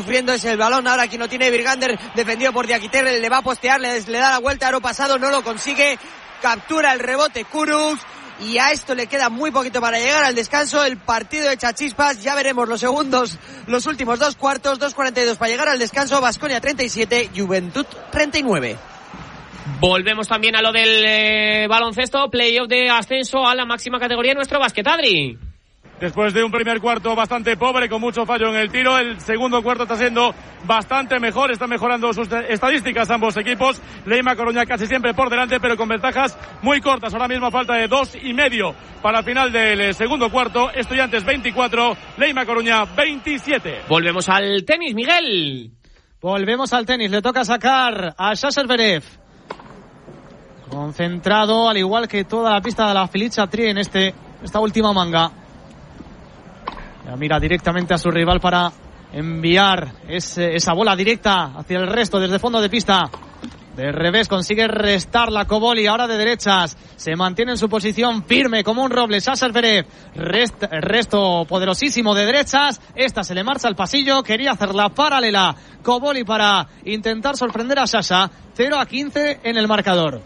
Sufriendo es el balón, ahora quien lo tiene Virgander, defendido por Diakiter, le va a postear, le da la vuelta, aro pasado, no lo consigue, captura el rebote Kurucs, y a esto le queda muy poquito para llegar al descanso. El partido de Chachispas, ya veremos los segundos, los últimos 2 cuartos, 2:42 para llegar al descanso. Baskonia 37, Juventud 39. Volvemos también a lo del baloncesto, playoff de ascenso a la máxima categoría, nuestro básquet, Adri. Después de un primer cuarto bastante pobre, con mucho fallo en el tiro, el segundo cuarto está siendo bastante mejor, están mejorando sus estadísticas ambos equipos. Leima Coruña casi siempre por delante, pero con ventajas muy cortas. Ahora mismo falta de 2,5 para el final del segundo cuarto. Estudiantes 24, Leima Coruña 27. Volvemos al tenis, Miguel. Volvemos al tenis, le toca sacar a Sasha Zverev. Concentrado, al igual que toda la pista de la Philippe Chatrier en esta última manga. Ya mira directamente a su rival para enviar esa bola directa hacia el resto desde fondo de pista. De revés consigue restar la Cobolli, ahora de derechas. Se mantiene en su posición firme como un roble. Sasha Zverev, resto poderosísimo de derechas. Esta se le marcha al pasillo, quería hacerla paralela. Cobolli para intentar sorprender a Sasha. 0-15 en el marcador.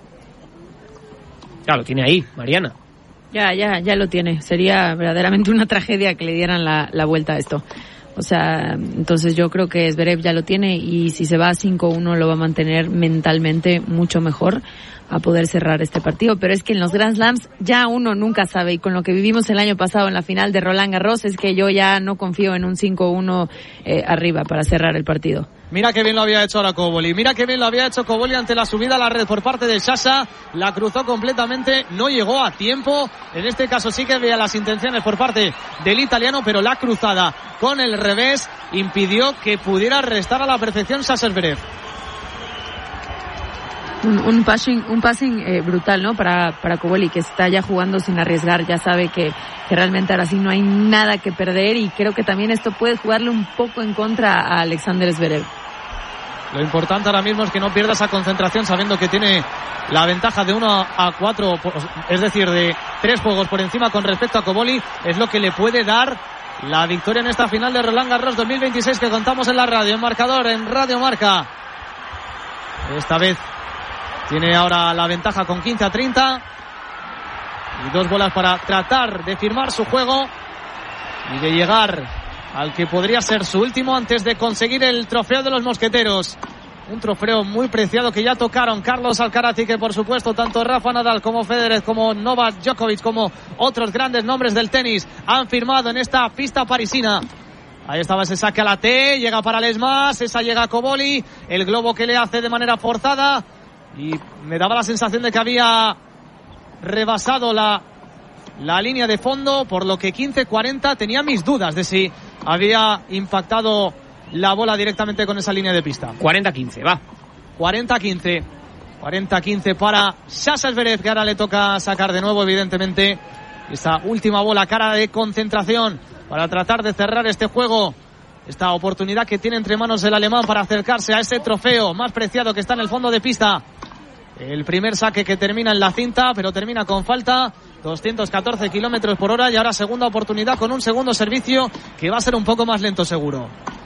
Ya lo tiene ahí, Mariana. Ya lo tiene. Sería verdaderamente una tragedia que le dieran la vuelta a esto. O sea, entonces yo creo que Zverev ya lo tiene y si se va a 5-1 lo va a mantener mentalmente mucho mejor a poder cerrar este partido. Pero es que en los Grand Slams ya uno nunca sabe, y con lo que vivimos el año pasado en la final de Roland Garros es que yo ya no confío en un 5-1 arriba para cerrar el partido. Mira qué bien lo había hecho ahora Cobolli. Mira qué bien lo había hecho Cobolli ante la subida a la red por parte de Sasha. La cruzó completamente, no llegó a tiempo. En este caso sí que veía las intenciones por parte del italiano, pero la cruzada con el revés impidió que pudiera restar a la perfección Sasha Zverev. Un passing brutal, ¿no? Para Cobolli, que está ya jugando sin arriesgar, ya sabe que realmente ahora sí no hay nada que perder, y creo que también esto puede jugarle un poco en contra a Alexander Zverev. Lo importante ahora mismo es que no pierda esa concentración sabiendo que tiene la ventaja de 1-4, es decir, de 3 juegos por encima con respecto a Cobolli. Es lo que le puede dar la victoria en esta final de Roland Garros 2026 que contamos en la radio, en marcador, en Radio Marca. Esta vez tiene ahora la ventaja con 15-30 y 2 bolas para tratar de firmar su juego y de llegar al que podría ser su último antes de conseguir el trofeo de los mosqueteros. Un trofeo muy preciado que ya tocaron Carlos Alcaraz y que por supuesto tanto Rafa Nadal como Federer como Novak Djokovic como otros grandes nombres del tenis han firmado en esta pista parisina. Ahí estaba ese saque a la T, llega para Lesmas, esa llega a Cobolli, el globo que le hace de manera forzada y me daba la sensación de que había rebasado la línea de fondo, por lo que 15-40 tenía mis dudas de si había impactado la bola directamente con esa línea de pista. 40-15, va. 40-15 para Sasha Zverev, que ahora le toca sacar de nuevo, evidentemente, esa última bola, cara de concentración para tratar de cerrar este juego. Esta oportunidad que tiene entre manos el alemán para acercarse a ese trofeo más preciado que está en el fondo de pista. El primer saque que termina en la cinta, pero termina con falta. 214 kilómetros por hora y ahora segunda oportunidad con un segundo servicio que va a ser un poco más lento seguro.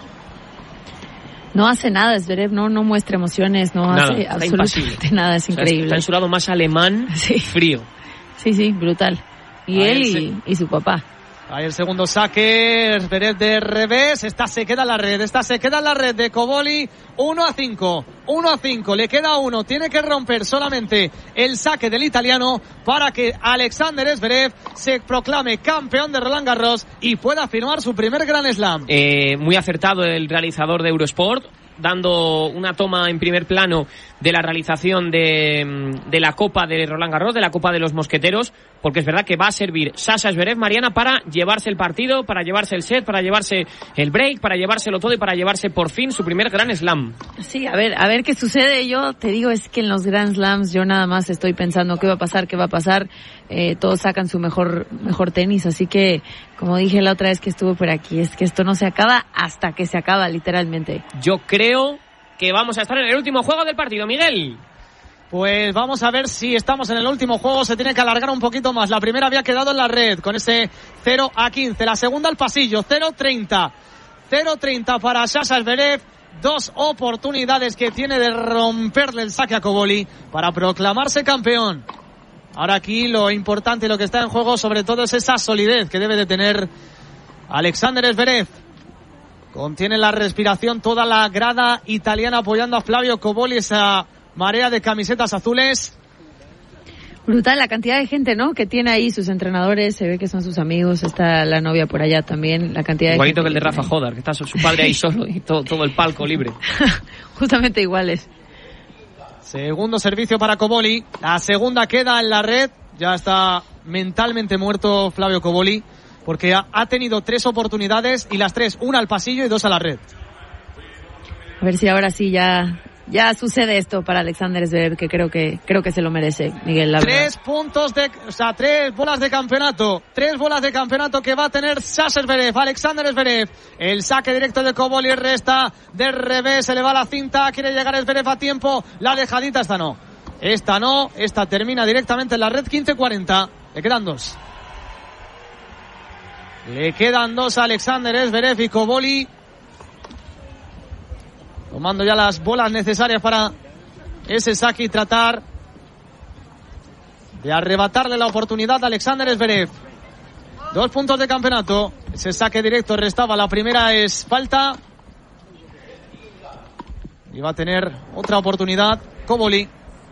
No hace nada Zverev, no muestra emociones, no nada, hace absolutamente nada, es increíble. Está en su lado más alemán, sí. Frío. Sí, brutal. Y ahí él y su papá. Ahí el segundo saque, Zverev de revés, esta se queda en la red de Cobolli, 1-5, le queda 1, tiene que romper solamente el saque del italiano para que Alexander Zverev se proclame campeón de Roland Garros y pueda firmar su primer Grand Slam. Muy acertado el realizador de Eurosport, dando una toma en primer plano de la realización de la Copa de Roland Garros, de la Copa de los Mosqueteros, porque es verdad que va a servir Sasha Zverev, Mariana, para llevarse el partido, para llevarse el set, para llevarse el break, para llevárselo todo y para llevarse por fin su primer Grand Slam. Sí, a ver qué sucede. Yo te digo, es que en los Grand Slams yo nada más estoy pensando qué va a pasar. Todos sacan su mejor tenis, así que, como dije la otra vez que estuve por aquí, es que esto no se acaba hasta que se acaba, literalmente. Yo creo que vamos a estar en el último juego del partido, Miguel. Pues vamos a ver si estamos en el último juego. Se tiene que alargar un poquito más. La primera había quedado en la red con ese 0-15. La segunda al pasillo, 0-30. 0-30 para Sasha Zverev. 2 oportunidades que tiene de romperle el saque a Cobolli para proclamarse campeón. Ahora aquí lo importante, lo que está en juego sobre todo es esa solidez que debe de tener Alexander Zverev. Contiene la respiración toda la grada italiana apoyando a Flavio Cobolli, esa marea de camisetas azules. Brutal la cantidad de gente, ¿no? Que tiene ahí sus entrenadores, se ve que son sus amigos, está la novia por allá también, la cantidad de igualito gente que el de Rafa Jodar, que está su padre ahí solo y todo el palco libre. Justamente iguales. Segundo servicio para Cobolli, la segunda queda en la red, ya está mentalmente muerto Flavio Cobolli, porque ha tenido 3 oportunidades y las 3, una al pasillo y 2 a la red. A ver si ahora sí ya sucede esto para Alexander Zverev, que creo que se lo merece, Miguel. 3 bolas de campeonato. 3 bolas de campeonato que va a tener Sasha Zverev, Alexander Zverev. El saque directo de Cobolli, resta de revés, se le va la cinta, quiere llegar Zverev a tiempo. La dejadita esta no, esta termina directamente en la red. 15-40, le quedan 2. Le quedan 2 a Alexander Zverev y Cobolli tomando ya las bolas necesarias para ese saque y tratar de arrebatarle la oportunidad a Alexander Zverev. 2 puntos de campeonato. Ese saque directo restaba. La primera es falta. Y va a tener otra oportunidad Cobolli.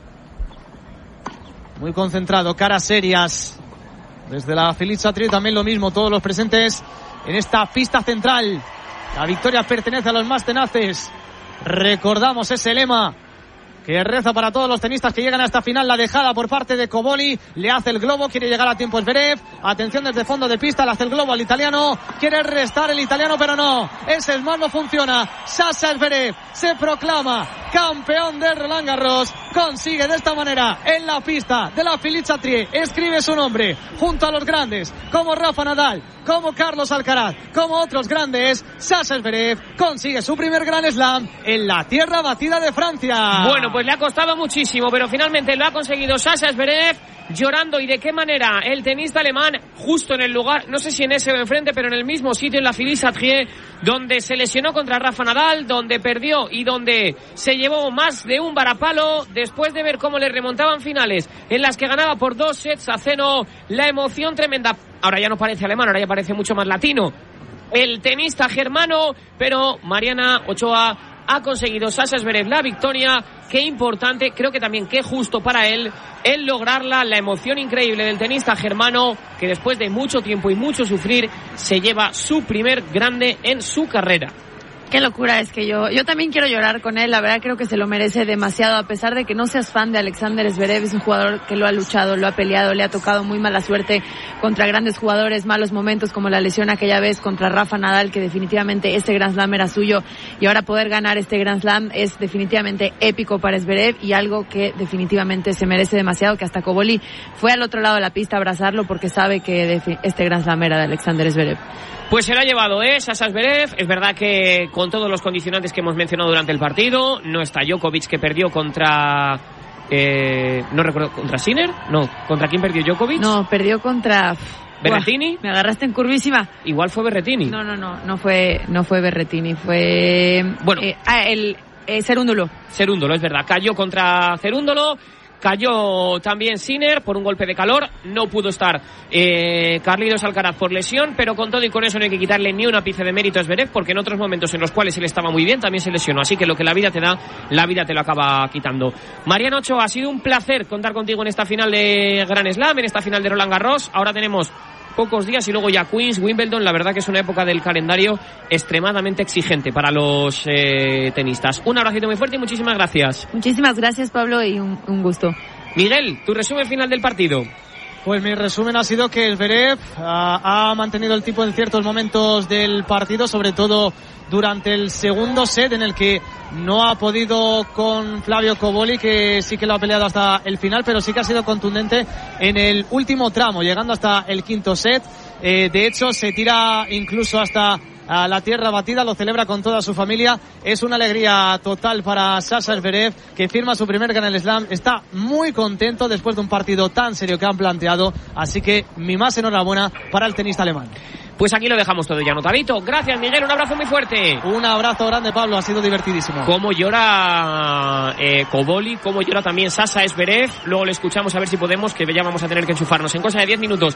Muy concentrado, caras serias. Desde la Felicia Tri también lo mismo. Todos los presentes en esta pista central. La victoria pertenece a los más tenaces. Recordamos ese lema que reza para todos los tenistas que llegan a esta final. La dejada por parte de Cobolli, le hace el globo, quiere llegar a tiempo Zverev. Atención desde fondo de pista, le hace el globo al italiano, quiere restar el italiano pero no, ese más no funciona. Sasha Zverev se proclama campeón de Roland Garros, consigue de esta manera en la pista de la Felicia Tri, escribe su nombre junto a los grandes como Rafa Nadal, como Carlos Alcaraz, como otros grandes. Sasha Zverev consigue su primer Grand Slam en la tierra batida de Francia. Bueno, pues le ha costado muchísimo, pero finalmente lo ha conseguido Sasha Zverev, llorando. ¿Y de qué manera? El tenista alemán, justo en el lugar, no sé si en ese o enfrente, pero en el mismo sitio, en la Felicia Tri, donde se lesionó contra Rafa Nadal, donde perdió y donde se llevó más de un varapalo, después de ver cómo le remontaban finales en las que ganaba por 2-0, la emoción tremenda. Ahora ya no parece alemán, ahora ya parece mucho más latino el tenista germano, pero Mariana Ochoa ha conseguido Sasha Zverev la victoria. Qué importante, creo que también qué justo para él el lograrla, la emoción increíble del tenista germano que después de mucho tiempo y mucho sufrir se lleva su primer grande en su carrera. Qué locura, es que yo también quiero llorar con él, la verdad creo que se lo merece demasiado, a pesar de que no seas fan de Alexander Zverev, es un jugador que lo ha luchado, lo ha peleado, le ha tocado muy mala suerte contra grandes jugadores, malos momentos como la lesión aquella vez contra Rafa Nadal, que definitivamente este Grand Slam era suyo, y ahora poder ganar este Grand Slam es definitivamente épico para Zverev y algo que definitivamente se merece demasiado, que hasta Cobolli fue al otro lado de la pista a abrazarlo porque sabe que este Grand Slam era de Alexander Zverev. Pues se lo ha llevado, Sasha Zverev. Es verdad que con todos los condicionantes que hemos mencionado durante el partido, no está Djokovic, que perdió contra... no recuerdo, ¿contra Sinner? No, ¿contra quién perdió Djokovic? No, perdió contra... ¿Berrettini? Me agarraste en curvísima. Igual fue Berrettini. No fue Berrettini, fue... Bueno. El Cerúndolo. Cerúndolo, es verdad, cayó contra Cerúndolo. Cayó también Sinner por un golpe de calor. No pudo estar Carlitos Alcaraz por lesión, pero con todo y con eso no hay que quitarle ni un ápice de mérito a Zverev, porque en otros momentos en los cuales él estaba muy bien también se lesionó. Así que lo que la vida te da, la vida te lo acaba quitando. Mariano Ochoa, ha sido un placer contar contigo en esta final de Grand Slam, en esta final de Roland Garros. Ahora tenemos pocos días y luego ya Queens, Wimbledon. La verdad que es una época del calendario extremadamente exigente para los tenistas. Un abracito muy fuerte y muchísimas gracias. Muchísimas gracias, Pablo, y un gusto. Miguel, tu resumen final del partido. Pues mi resumen ha sido que Zverev ha mantenido el tipo en ciertos momentos del partido, sobre todo durante el segundo set, en el que no ha podido con Flavio Cobolli, que sí que lo ha peleado hasta el final, pero sí que ha sido contundente en el último tramo, llegando hasta el quinto set. De hecho, se tira incluso hasta a la tierra batida, lo celebra con toda su familia. Es una alegría total para Sasha Zverev, que firma su primer Grand Slam. Está muy contento después de un partido tan serio que han planteado, así que mi más enhorabuena para el tenista alemán. Pues aquí lo dejamos todo ya anotadito. Gracias, Miguel, un abrazo muy fuerte. Un abrazo grande, Pablo, ha sido divertidísimo. Cómo llora Koboli, cómo llora también Sasa Zverev. Luego le escuchamos a ver si podemos, que ya vamos a tener que enchufarnos en cosa de 10 minutos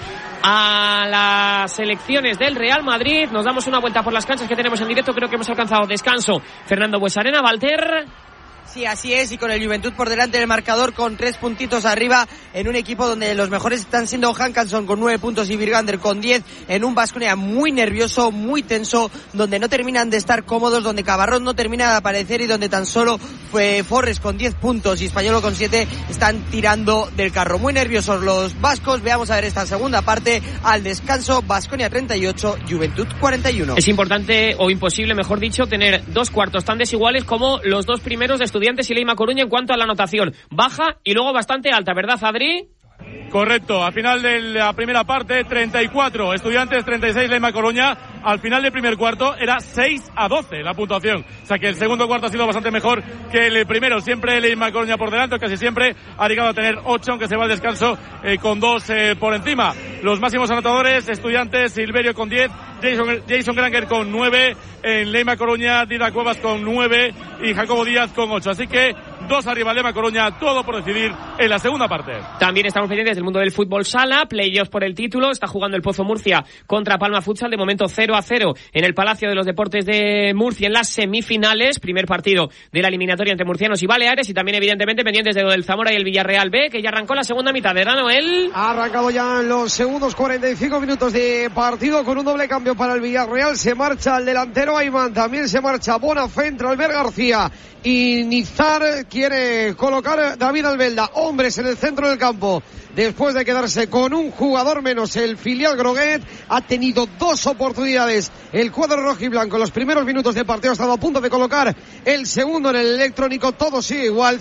a las selecciones del Real Madrid. Nos damos una vuelta por las canchas que tenemos en directo. Creo que hemos alcanzado descanso. Fernando Buesarena, Walter. Sí, así es, y con el Juventud por delante del marcador con 3 puntitos arriba en un equipo donde los mejores están siendo Hankanson con 9 puntos y Virgander con 10, en un Baskonia muy nervioso, muy tenso, donde no terminan de estar cómodos, donde Cabarrós no termina de aparecer y donde tan solo Forres con 10 puntos y Españolo con 7 están tirando del carro. Muy nerviosos los vascos. Veamos a ver esta segunda parte al descanso. Baskonia 38, Juventud 41. Es importante, o imposible mejor dicho, tener 2 cuartos tan desiguales como los 2 primeros de Estudiantes y Leima Coruña en cuanto a la anotación. Baja y luego bastante alta, ¿verdad, Adri? Correcto, al final de la primera parte, 34 Estudiantes, 36 Leima Coruña. Al final del primer cuarto era 6-12 la puntuación. O sea que el segundo cuarto ha sido bastante mejor que el primero. Siempre Leima Coruña por delante, casi siempre ha llegado a tener 8, aunque se va al descanso con 2 por encima. Los máximos anotadores, Estudiantes, Silverio con 10, Jason Granger con 9, en Leima Coruña, Dida Cuevas con 9 y Jacobo Díaz con 8. Así que 2 arriba Leima Coruña, todo por decidir en la segunda parte. También estamos pendientes del mundo del fútbol sala, playoffs por el título. Está jugando el Pozo Murcia contra Palma Futsal, de momento 0-0 en el Palacio de los Deportes de Murcia en las semifinales. Primer partido de la eliminatoria entre murcianos y baleares, y también evidentemente pendientes de lo del Zamora y el Villarreal B, que ya arrancó la segunda mitad, ¿verdad, Noel? Ha arrancado ya en los segundos 45 minutos de partido con un doble cambio para el Villarreal. Se marcha el delantero Ayman, también se marcha Bonafé, entra Albert García y Nizar. Quiere colocar David Albelda hombres en el centro del campo después de quedarse con un jugador menos. El filial Groguet ha tenido 2 oportunidades. El cuadro rojiblanco en los primeros minutos de partido ha estado a punto de colocar el segundo en el electrónico. Todo sigue igual,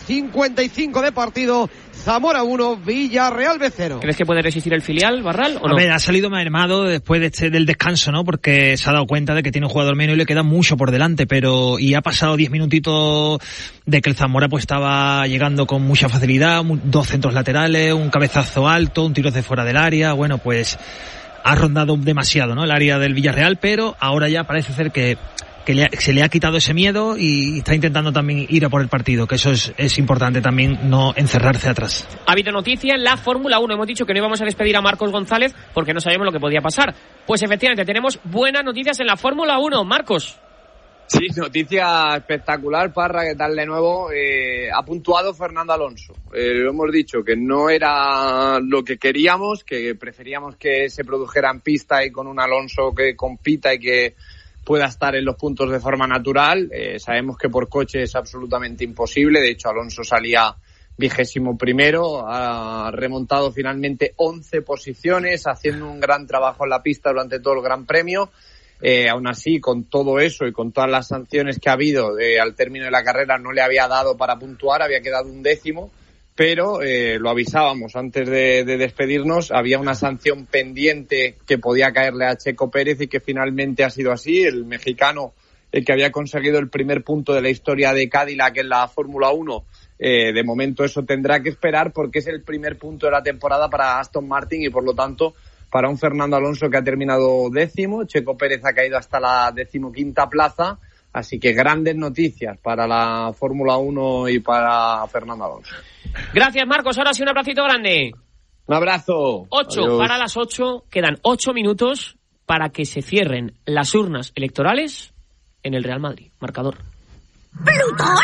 55 de partido. Zamora 1, Villarreal B 0. ¿Crees que puede resistir el filial, Barral, o no? A ver, ha salido mermado después del descanso, ¿no? Porque se ha dado cuenta de que tiene un jugador menos y le queda mucho por delante, y ha pasado 10 minutitos de que el Zamora pues estaba llegando con mucha facilidad, 2 centros laterales, un cabezazo alto, un tiro de fuera del área. Bueno, pues ha rondado demasiado, ¿no?, el área del Villarreal, pero ahora ya parece ser que se le ha quitado ese miedo y está intentando también ir a por el partido, que eso es importante también, no encerrarse atrás. Ha habido noticia en la Fórmula 1. Hemos dicho que no íbamos a despedir a Marcos González porque no sabíamos lo que podía pasar. Pues efectivamente tenemos buenas noticias en la Fórmula 1. Marcos. Sí, noticia espectacular, Parra, ¿qué tal de nuevo? Ha puntuado Fernando Alonso. Lo hemos dicho, que no era lo que queríamos, que preferíamos que se produjera en pista y con un Alonso que compita y que pueda estar en los puntos de forma natural. Sabemos que por coche es absolutamente imposible. De hecho, Alonso salía 21º, ha remontado finalmente 11 posiciones, haciendo un gran trabajo en la pista durante todo el Gran Premio. Aún así, con todo eso y con todas las sanciones que ha habido al término de la carrera, no le había dado para puntuar, había quedado 11º, pero lo avisábamos antes de despedirnos, había una sanción pendiente que podía caerle a Checo Pérez y que finalmente ha sido así. El mexicano, el que había conseguido el primer punto de la historia de Cadillac en la Fórmula 1, de momento eso tendrá que esperar porque es el primer punto de la temporada para Aston Martin y por lo tanto para un Fernando Alonso que ha terminado 10º. Checo Pérez ha caído hasta la 15ª plaza, así que grandes noticias para la Fórmula 1 y para Fernando Alonso. Gracias, Marcos. Ahora sí, un abracito grande. Un abrazo. 8 Adiós. para las 8. Quedan 8 minutos para que se cierren las urnas electorales en el Real Madrid. Marcador. ¿Plutón?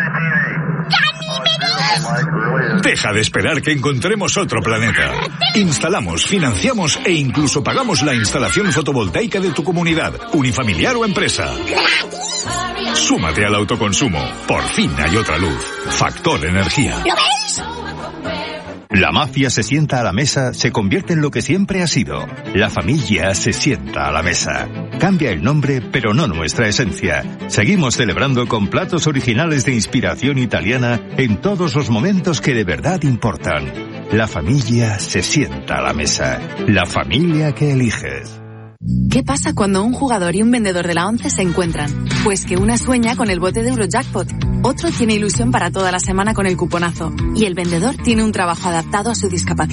¡Ganímedes! Deja de esperar que encontremos otro planeta. Instalamos, financiamos e incluso pagamos la instalación fotovoltaica de tu comunidad, unifamiliar o empresa. Súmate al autoconsumo. Por fin hay otra luz. Factor Energía. ¿Lo ves? La mafia se sienta a la mesa, se convierte en lo que siempre ha sido. La familia se sienta a la mesa. Cambia el nombre, pero no nuestra esencia. Seguimos celebrando con platos originales de inspiración italiana en todos los momentos que de verdad importan. La familia se sienta a la mesa. La familia que eliges. ¿Qué pasa cuando un jugador y un vendedor de la ONCE se encuentran? Pues que una sueña con el bote de Eurojackpot, otro tiene ilusión para toda la semana con el cuponazo y el vendedor tiene un trabajo adaptado a su discapacidad.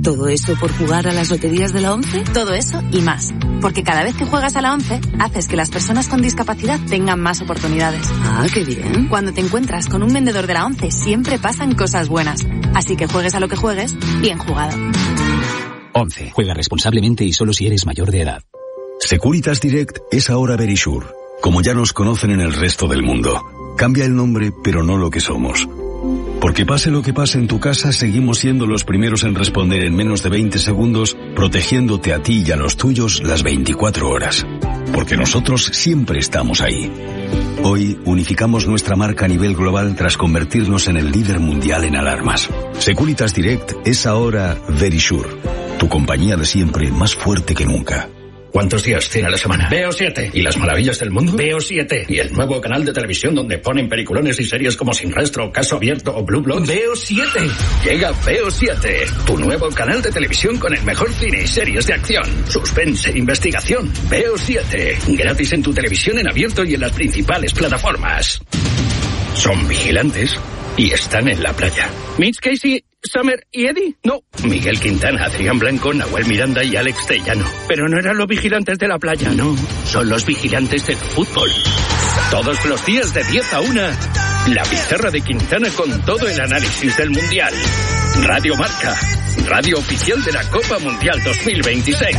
¿Todo eso por jugar a las loterías de la ONCE? Todo eso y más. Porque cada vez que juegas a la ONCE, haces que las personas con discapacidad tengan más oportunidades. Ah, qué bien. Cuando te encuentras con un vendedor de la ONCE, siempre pasan cosas buenas. Así que juegues a lo que juegues, bien jugado. ONCE. Juega responsablemente y solo si eres mayor de edad. Securitas Direct es ahora Verisure. Como ya nos conocen en el resto del mundo. Cambia el nombre, pero no lo que somos. Porque pase lo que pase en tu casa, seguimos siendo los primeros en responder en menos de 20 segundos, protegiéndote a ti y a los tuyos las 24 horas. Porque nosotros siempre estamos ahí. Hoy unificamos nuestra marca a nivel global tras convertirnos en el líder mundial en alarmas. Securitas Direct es ahora Verisure, tu compañía de siempre más fuerte que nunca. ¿Cuántos días tiene la semana? Veo 7. ¿Y las maravillas del mundo? Veo 7. ¿Y el nuevo canal de televisión donde ponen peliculones y series como Sin Rastro, Caso Abierto o Blue Bloods? Veo 7. Llega Veo 7, tu nuevo canal de televisión con el mejor cine y series de acción, suspense, investigación. Veo 7. Gratis en tu televisión en abierto y en las principales plataformas. Son vigilantes y están en la playa. Mitch Casey, Summer y Eddie. No, Miguel Quintana, Adrián Blanco, Nahuel Miranda y Alex Tellano. Pero no eran los vigilantes de la playa, no. Son los vigilantes del fútbol. Todos los días de 10 a 1, la pizarra de Quintana con todo el análisis del Mundial. Radio Marca, radio oficial de la Copa Mundial 2026.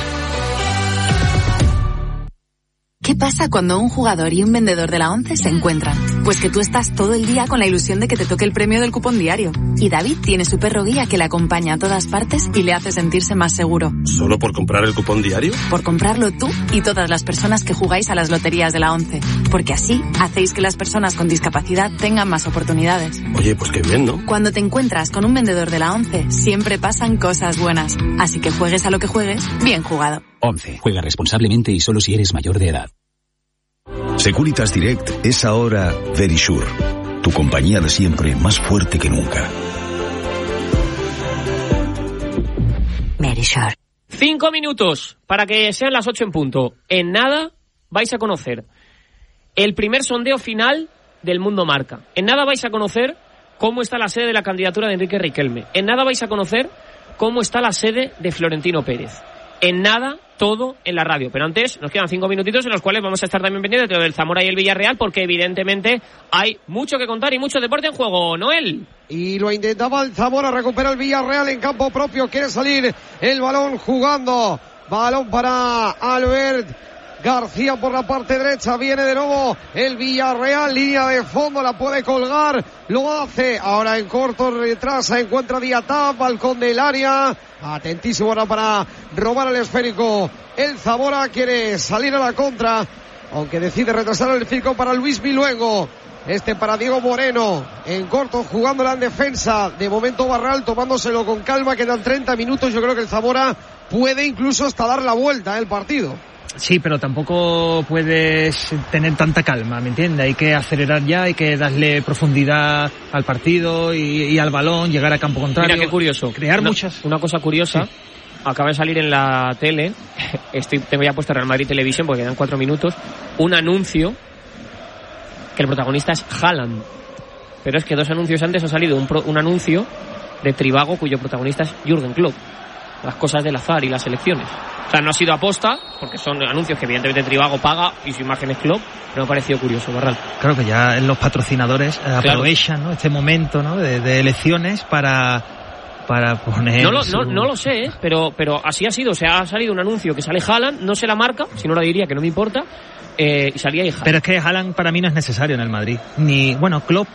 ¿Qué pasa cuando un jugador y un vendedor de la ONCE se encuentran? Pues que tú estás todo el día con la ilusión de que te toque el premio del cupón diario. Y David tiene su perro guía que le acompaña a todas partes y le hace sentirse más seguro. ¿Solo por comprar el cupón diario? Por comprarlo tú y todas las personas que jugáis a las loterías de la ONCE. Porque así hacéis que las personas con discapacidad tengan más oportunidades. Oye, pues qué bien, ¿no? Cuando te encuentras con un vendedor de la ONCE, siempre pasan cosas buenas. Así que juegues a lo que juegues, bien jugado. ONCE. Juega responsablemente y solo si eres mayor de edad. Securitas Direct es ahora Verisure, tu compañía de siempre más fuerte que nunca. Verisure. 5 minutos para que sean las 8 en punto. En nada vais a conocer el primer sondeo final del Mundo Marca. En nada vais a conocer cómo está la sede de la candidatura de Enrique Riquelme. En nada vais a conocer cómo está la sede de Florentino Pérez. En nada, todo en la radio. Pero antes nos quedan 5 minutitos en los cuales vamos a estar también pendientes de lo del Zamora y el Villarreal, porque evidentemente hay mucho que contar y mucho deporte en juego. Noel. Y lo intentaba el Zamora, recupera el Villarreal en campo propio, quiere salir el balón jugando. Balón para Albert García por la parte derecha, viene de nuevo el Villarreal, línea de fondo, la puede colgar, lo hace, ahora en corto retrasa, encuentra Diatab, balcón del área, atentísimo ahora para robar el esférico, el Zamora quiere salir a la contra, aunque decide retrasar el circo para Luis Viluengo, para Diego Moreno, en corto jugándola en defensa, de momento Barral tomándoselo con calma, quedan 30 minutos, yo creo que el Zamora puede incluso hasta dar la vuelta el partido. Sí, pero tampoco puedes tener tanta calma, ¿me entiendes? Hay que acelerar ya, hay que darle profundidad al partido y al balón, llegar a campo contrario. Mira qué curioso. Crear una cosa curiosa. Sí. Acaba de salir en la tele, tengo ya puesto Real Madrid Televisión porque quedan 4 minutos, un anuncio que el protagonista es Haaland. Pero es que 2 anuncios antes ha salido un anuncio de Trivago cuyo protagonista es Jürgen Klopp. Las cosas del azar y las elecciones. O sea, no ha sido aposta, porque son anuncios que evidentemente Trivago paga y su imagen es Klopp, pero me ha parecido curioso, Barral. Claro que ya los patrocinadores aprovechan, ¿no?, este momento, ¿no?, de elecciones para poner... No lo sé, pero así ha sido. O sea, ha salido un anuncio que sale Haaland, no sé la marca, si no la diría que no me importa, y salía ahí Haaland. Pero es que Haaland para mí no es necesario en el Madrid. Klopp,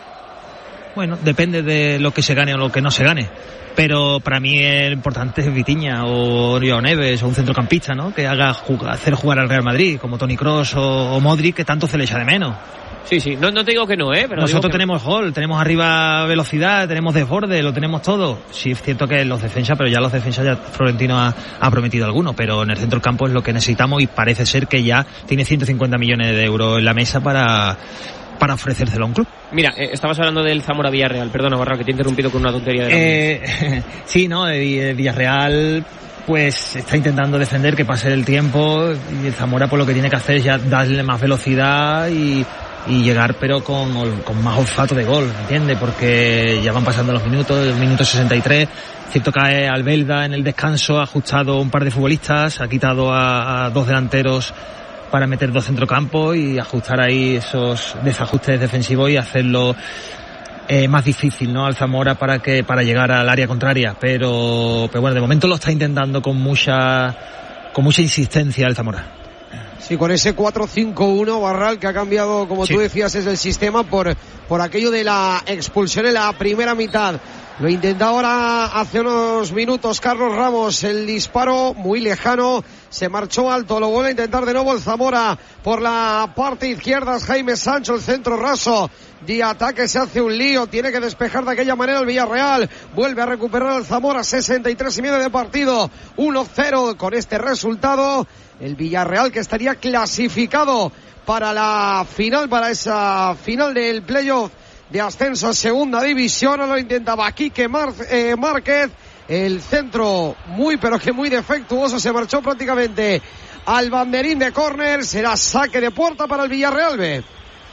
depende de lo que se gane o lo que no se gane. Pero para mí es importante es Vitinha o Joao Neves o un centrocampista, ¿no?, que haga hacer jugar al Real Madrid, como Toni Kroos o Modric, que tanto se le echa de menos. Sí, no te digo que no, pero nosotros tenemos gol, tenemos arriba velocidad, tenemos desborde, lo tenemos todo. Sí, es cierto que los defensas, pero ya los defensas ya Florentino ha prometido alguno, pero en el centro del campo es lo que necesitamos y parece ser que ya tiene 150 millones de euros en la mesa para ofrecérselo a un club. Mira, estabas hablando del Zamora Villarreal, perdona, Barra, que te he interrumpido con una tontería de sí, ¿no? El Villarreal pues está intentando defender que pase el tiempo y el Zamora pues lo que tiene que hacer es ya darle más velocidad y y llegar pero con más olfato de gol, ¿entiendes? Porque ya van pasando los minutos, el minuto 63, cierto que Albelda en el descanso ha ajustado un par de futbolistas, ha quitado a dos delanteros para meter dos centrocampos y ajustar ahí esos desajustes defensivos y hacerlo más difícil, ¿no?, al Zamora para llegar al área contraria, pero bueno, de momento lo está intentando con mucha insistencia el Zamora. Sí, con ese 4-5-1, Barral, que ha cambiado, como tú decías, es el sistema por aquello de la expulsión en la primera mitad. Lo intenta ahora hace unos minutos Carlos Ramos, el disparo muy lejano, se marchó alto, lo vuelve a intentar de nuevo el Zamora por la parte izquierda, Jaime Sancho, el centro raso de ataque, se hace un lío, tiene que despejar de aquella manera el Villarreal, vuelve a recuperar el Zamora, 63,5 de partido, 1-0 con este resultado, el Villarreal que estaría clasificado para la final, para esa final del playoff de ascenso a segunda división. Ahora lo intentaba Quique Márquez, el centro muy pero que muy defectuoso, se marchó prácticamente al banderín de córner, será saque de puerta para el Villarreal B.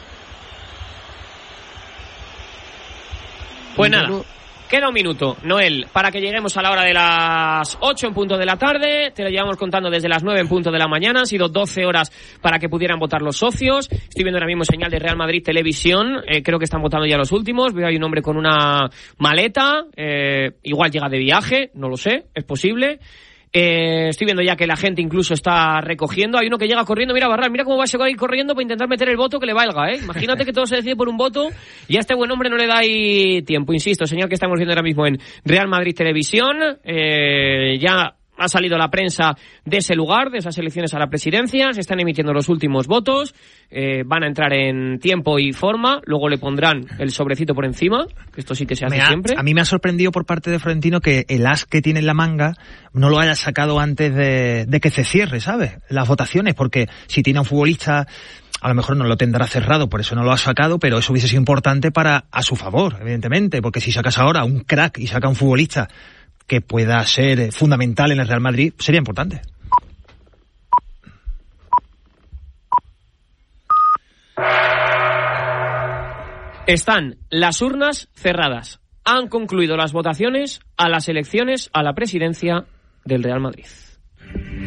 Pues nada, queda un minuto, Noel, para que lleguemos a la hora de las 8 en punto de la tarde. Te lo llevamos contando desde las 9 en punto de la mañana. Han sido 12 horas para que pudieran votar los socios. Estoy viendo ahora mismo señal de Real Madrid Televisión. Creo que están votando ya los últimos. Veo ahí un hombre con una maleta. Igual llega de viaje, no lo sé, es posible. Estoy viendo ya que la gente incluso está recogiendo. Hay uno que llega corriendo, mira Barral, mira cómo va a ir corriendo para intentar meter el voto que le valga, Imagínate que todo se decide por un voto y a este buen hombre no le da ahí tiempo. Insisto, señal que estamos viendo ahora mismo en Real Madrid Televisión. Ya ha salido la prensa de ese lugar, de esas elecciones a la presidencia, se están emitiendo los últimos votos, van a entrar en tiempo y forma, luego le pondrán el sobrecito por encima, que esto sí que se hace siempre. A mí me ha sorprendido por parte de Florentino que el as que tiene en la manga no lo haya sacado antes de que se cierre, ¿sabes?, las votaciones, porque si tiene a un futbolista a lo mejor no lo tendrá cerrado, por eso no lo ha sacado, pero eso hubiese sido importante a su favor, evidentemente, porque si sacas ahora un crack y saca a un futbolista que pueda ser fundamental en el Real Madrid, sería importante. Están las urnas cerradas. Han concluido las votaciones a las elecciones a la presidencia del Real Madrid.